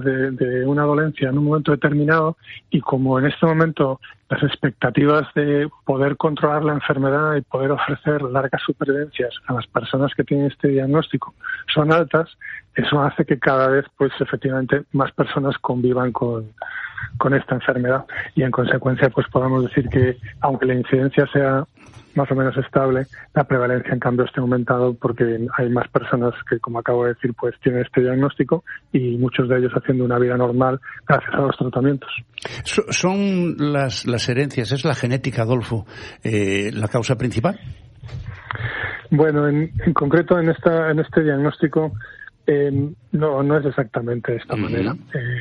de una dolencia en un momento determinado, y como en este momento las expectativas de poder controlar la enfermedad y poder ofrecer largas supervivencias a las personas que tienen este diagnóstico son altas, eso hace que cada vez, pues efectivamente, más personas convivan con esta enfermedad, y en consecuencia pues podamos decir que aunque la incidencia sea más o menos estable, la prevalencia en cambio está aumentado porque hay más personas que, como acabo de decir, pues tienen este diagnóstico, y muchos de ellos haciendo una vida normal gracias a los tratamientos. ¿Son las herencias, es la genética, Adolfo, la causa principal? Bueno, en concreto en este diagnóstico no es exactamente de esta manera.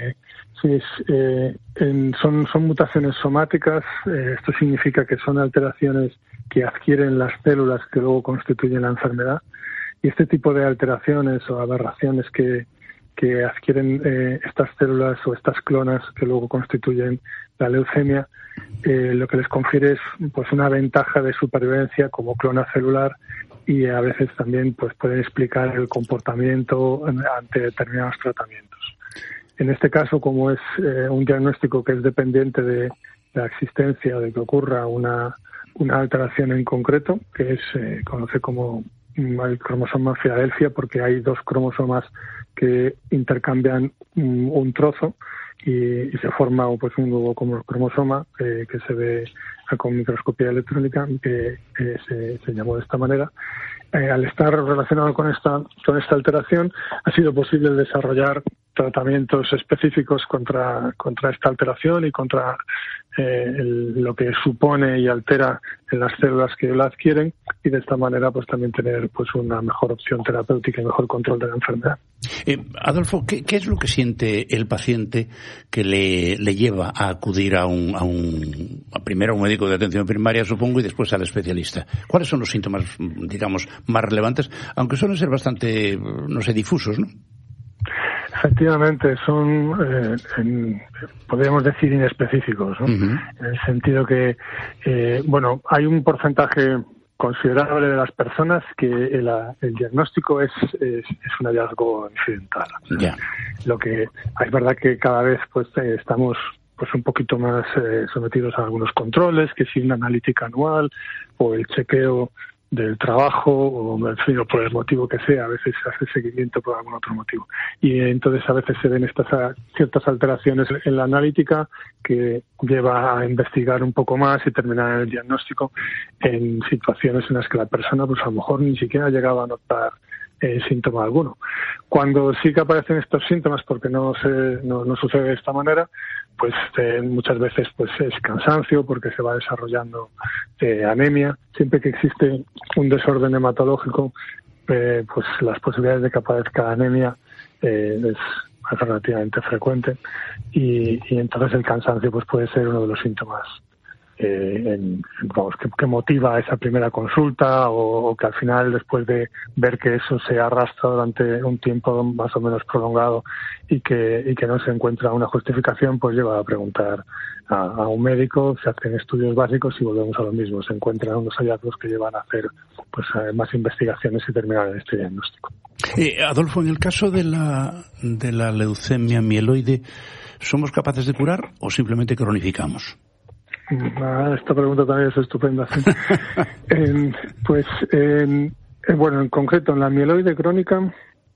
Son mutaciones somáticas. Esto significa que son alteraciones que adquieren las células que luego constituyen la enfermedad, y este tipo de alteraciones o aberraciones que adquieren estas células o estas clonas que luego constituyen la leucemia, lo que les confiere es pues una ventaja de supervivencia como clona celular, y a veces también pues pueden explicar el comportamiento ante determinados tratamientos. En este caso, como es un diagnóstico que es dependiente de la existencia de que ocurra una alteración en concreto, que se conoce como el cromosoma Filadelfia, porque hay dos cromosomas que intercambian un trozo y se forma pues un nuevo cromosoma que se ve con microscopía electrónica, que se llamó de esta manera. Al estar relacionado con esta alteración, ha sido posible desarrollar tratamientos específicos contra esta alteración y contra lo que supone y altera en las células que la adquieren, y de esta manera pues también tener pues una mejor opción terapéutica y mejor control de la enfermedad. Adolfo, ¿qué es lo que siente el paciente que le lleva a acudir primero a un médico de atención primaria, supongo, y después al especialista? ¿Cuáles son los síntomas, digamos, más relevantes, aunque suelen ser bastante, no sé, difusos, ¿no? Efectivamente, son, podríamos decir, inespecíficos, ¿no? En el sentido que, hay un porcentaje considerable de las personas que el diagnóstico es un hallazgo incidental. Yeah. Lo que es verdad que cada vez pues estamos pues un poquito más sometidos a algunos controles, que si una analítica anual o el chequeo del trabajo, o en fin, o por el motivo que sea, a veces se hace seguimiento por algún otro motivo. Y entonces a veces se ven estas ciertas alteraciones en la analítica que lleva a investigar un poco más y terminar en el diagnóstico en situaciones en las que la persona pues a lo mejor ni siquiera ha llegado a notar síntoma alguno. Cuando sí que aparecen estos síntomas, porque no sucede de esta manera, pues muchas veces pues es cansancio, porque se va desarrollando anemia. Siempre que existe un desorden hematológico, pues las posibilidades de que aparezca anemia es relativamente frecuente, y entonces el cansancio pues puede ser uno de los síntomas que motiva esa primera consulta, o que al final, después de ver que eso se arrastra durante un tiempo más o menos prolongado y que no se encuentra una justificación, pues lleva a preguntar a un médico, se hacen estudios básicos y volvemos a lo mismo, se encuentran unos hallazgos que llevan a hacer pues más investigaciones y terminar en este diagnóstico. Adolfo, en el caso de la leucemia mieloide, ¿somos capaces de curar o simplemente cronificamos? Esta pregunta también es estupenda. ¿Sí? En concreto, en la mieloide crónica,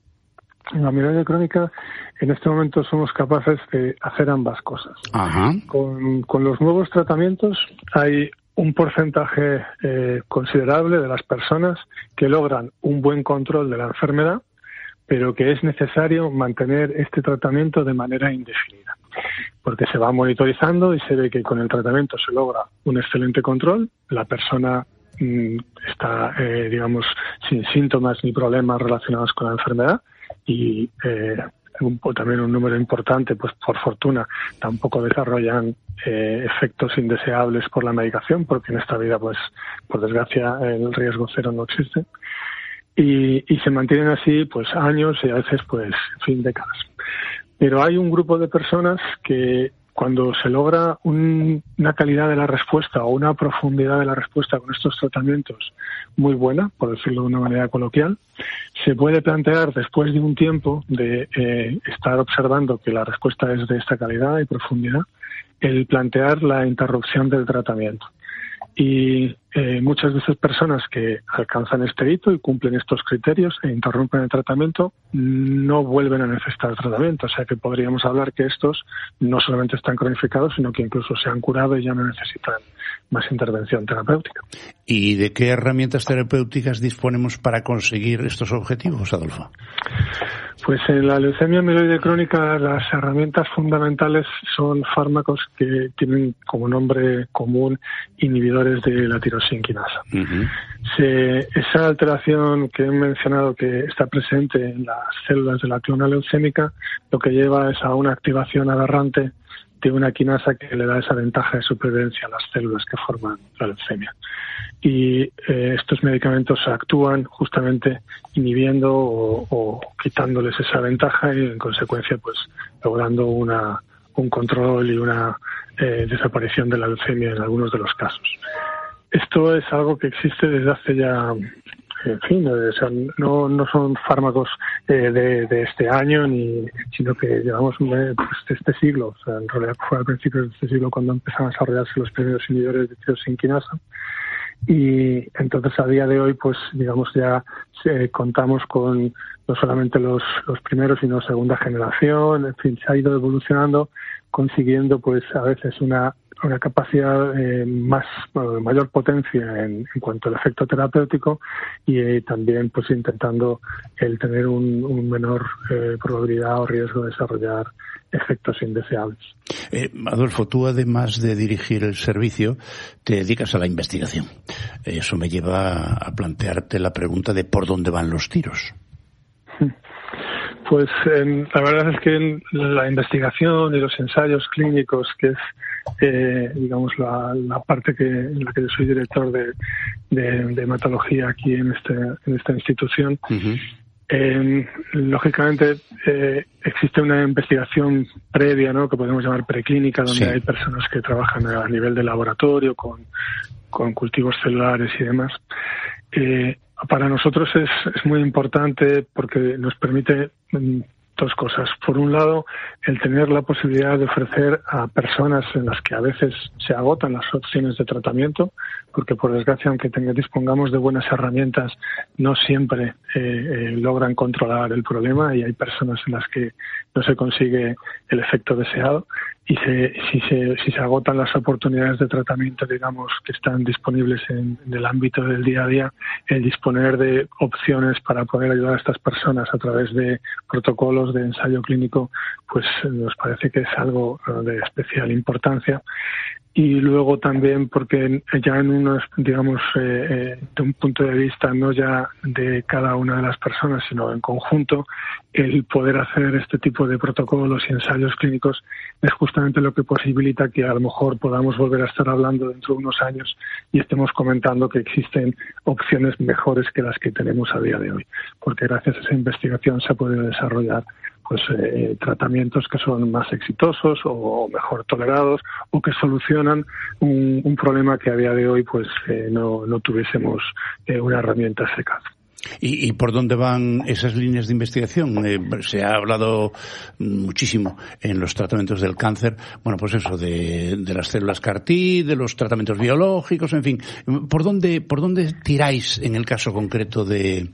en este momento somos capaces de hacer ambas cosas. Ajá. Con los nuevos tratamientos hay un porcentaje considerable de las personas que logran un buen control de la enfermedad, pero que es necesario mantener este tratamiento de manera indefinida, porque se va monitorizando y se ve que con el tratamiento se logra un excelente control, la persona está, sin síntomas ni problemas relacionados con la enfermedad, y también un número importante, pues por fortuna, tampoco desarrollan efectos indeseables por la medicación, porque en esta vida, pues por desgracia, el riesgo cero no existe. Y se mantienen así pues años y a veces pues décadas. Pero hay un grupo de personas que cuando se logra una calidad de la respuesta o una profundidad de la respuesta con estos tratamientos muy buena, por decirlo de una manera coloquial, se puede plantear después de un tiempo de estar observando que la respuesta es de esta calidad y profundidad, el plantear la interrupción del tratamiento. Y muchas de esas personas que alcanzan este hito y cumplen estos criterios e interrumpen el tratamiento no vuelven a necesitar el tratamiento. O sea que podríamos hablar que estos no solamente están cronificados, sino que incluso se han curado y ya no necesitan más intervención terapéutica. ¿Y de qué herramientas terapéuticas disponemos para conseguir estos objetivos, Adolfo? Pues en la leucemia mieloide crónica las herramientas fundamentales son fármacos que tienen como nombre común inhibidores de la tirosina-quinasa. Esa alteración que he mencionado que está presente en las células de la clona leucémica lo que lleva es a una activación aberrante de una quinasa que le da esa ventaja de supervivencia a las células que forman la leucemia. Y estos medicamentos actúan justamente inhibiendo o quitándoles esa ventaja y en consecuencia pues logrando un control y una desaparición de la leucemia en algunos de los casos. Esto es algo que existe desde hace ya, en fin, o sea, no son fármacos de este año, sino que llevamos pues, de este siglo. O sea, en realidad fue al principio de este siglo cuando empezaron a desarrollarse los primeros inhibidores de tirosina-quinasa. Y entonces a día de hoy, pues digamos ya contamos con no solamente los primeros, sino segunda generación. En fin, se ha ido evolucionando, consiguiendo pues a veces una capacidad mayor potencia en cuanto al efecto terapéutico y también pues intentando el tener un menor probabilidad o riesgo de desarrollar efectos indeseables. Adolfo, tú además de dirigir el servicio te dedicas a la investigación. Eso me lleva a plantearte la pregunta de por dónde van los tiros. Pues la verdad es que la investigación y los ensayos clínicos, que es digamos la parte en la que yo soy director de hematología aquí en esta institución, lógicamente existe una investigación previa, ¿no?, que podemos llamar preclínica, donde hay personas que trabajan a nivel de laboratorio con cultivos celulares y demás. Para nosotros es muy importante porque nos permite dos cosas. Por un lado, el tener la posibilidad de ofrecer a personas en las que a veces se agotan las opciones de tratamiento, porque por desgracia, aunque dispongamos de buenas herramientas, no siempre logran controlar el problema y hay personas en las que no se consigue el efecto deseado. Y si se agotan las oportunidades de tratamiento, digamos, que están disponibles en el ámbito del día a día, el disponer de opciones para poder ayudar a estas personas a través de protocolos de ensayo clínico, pues nos parece que es algo de especial importancia. Y luego también porque ya en unos, digamos, de un punto de vista no ya de cada una de las personas, sino en conjunto, el poder hacer este tipo de protocolos y ensayos clínicos es justamente lo que posibilita que a lo mejor podamos volver a estar hablando dentro de unos años y estemos comentando que existen opciones mejores que las que tenemos a día de hoy. Porque gracias a esa investigación se ha podido desarrollar pues tratamientos que son más exitosos o mejor tolerados o que solucionan un problema que a día de hoy pues no tuviésemos una herramienta eficaz. ¿Y por dónde van esas líneas de investigación? Se ha hablado muchísimo en los tratamientos del cáncer, bueno, pues eso, de las células CAR-T, de los tratamientos biológicos, en fin. ¿Por dónde tiráis en el caso concreto de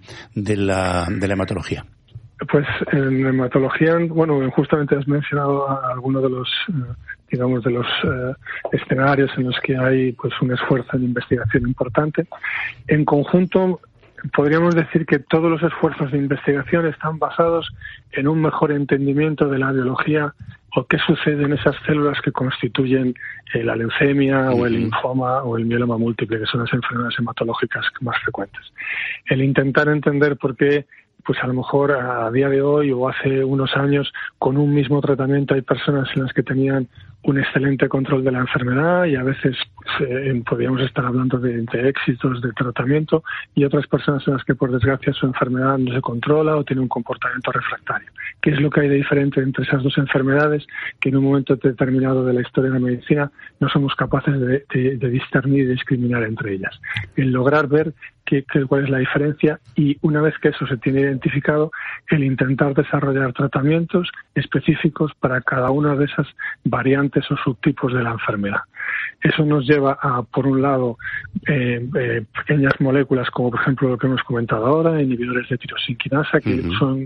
la hematología? Pues en hematología, bueno, justamente has mencionado algunos de los, digamos, de los escenarios en los que hay pues un esfuerzo de investigación importante. En conjunto, podríamos decir que todos los esfuerzos de investigación están basados en un mejor entendimiento de la biología o qué sucede en esas células que constituyen la leucemia o el linfoma o el mieloma múltiple, que son las enfermedades hematológicas más frecuentes. El intentar entender por qué pues a lo mejor a día de hoy o hace unos años con un mismo tratamiento hay personas en las que tenían un excelente control de la enfermedad y a veces podríamos estar hablando de éxitos de tratamiento, y otras personas en las que por desgracia su enfermedad no se controla o tiene un comportamiento refractario. ¿Qué es lo que hay de diferente entre esas dos enfermedades? Que en un momento determinado de la historia de la medicina no somos capaces de discernir y discriminar entre ellas. El lograr ver cuál es la diferencia, y una vez que eso se tiene identificado, el intentar desarrollar tratamientos específicos para cada una de esas variantes o subtipos de la enfermedad. Eso nos lleva a, por un lado, pequeñas moléculas como por ejemplo lo que hemos comentado ahora, inhibidores de tirosinquinasa, que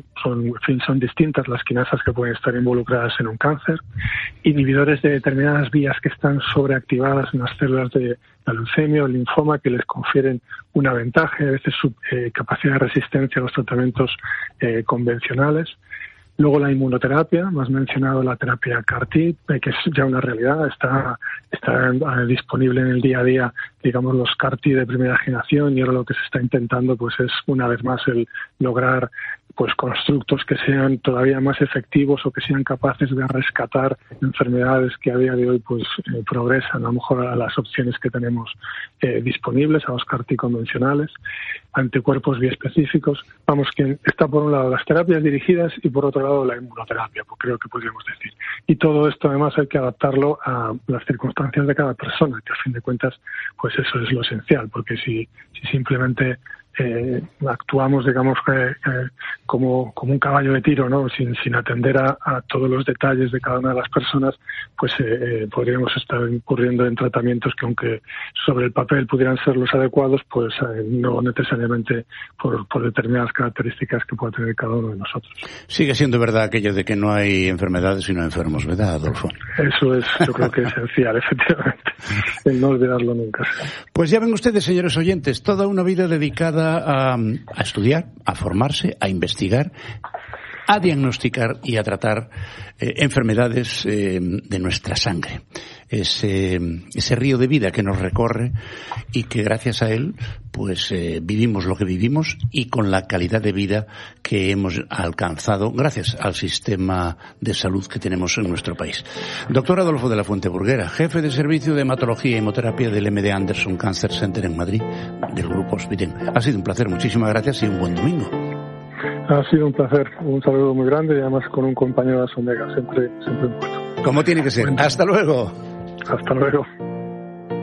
son distintas las quinasas que pueden estar involucradas en un cáncer, inhibidores de determinadas vías que están sobreactivadas en las células de la leucemia o el linfoma, que les confieren una ventaja, a veces su capacidad de resistencia a los tratamientos convencionales. Luego la inmunoterapia, más mencionado la terapia CAR-T, que es ya una realidad, está disponible en el día a día, digamos, los CAR-T de primera generación, y ahora lo que se está intentando pues es una vez más el lograr pues constructos que sean todavía más efectivos o que sean capaces de rescatar enfermedades que a día de hoy pues progresan a lo mejor a las opciones que tenemos disponibles, a los CAR-T convencionales, anticuerpos biespecíficos. Vamos, que está por un lado las terapias dirigidas y por otro lado la inmunoterapia, pues creo que podríamos decir. Y todo esto además hay que adaptarlo a las circunstancias de cada persona, que a fin de cuentas pues eso es lo esencial, porque si simplemente actuamos, digamos, como un caballo de tiro, ¿no? Sin atender a todos los detalles de cada una de las personas, pues podríamos estar incurriendo en tratamientos que, aunque sobre el papel pudieran ser los adecuados, pues no necesariamente por determinadas características que pueda tener cada uno de nosotros. Sigue siendo verdad aquello de que no hay enfermedades sino enfermos, ¿verdad, Adolfo? Eso es, yo creo que es esencial, efectivamente, el no olvidarlo nunca. Pues ya ven ustedes, señores oyentes, toda una vida dedicada a estudiar, a formarse, a investigar, a diagnosticar y a tratar enfermedades de nuestra sangre. Ese río de vida que nos recorre y que gracias a él pues vivimos lo que vivimos y con la calidad de vida que hemos alcanzado gracias al sistema de salud que tenemos en nuestro país. Doctor Adolfo de la Fuente Burguera, jefe de servicio de hematología y hemoterapia del MD Anderson Cancer Center en Madrid, del Grupo Hospiten. Ha sido un placer, muchísimas gracias y un buen domingo. Ha sido un placer, un saludo muy grande y además con un compañero de Asomega, siempre un gusto. Como tiene que ser. Hasta luego. Hasta luego.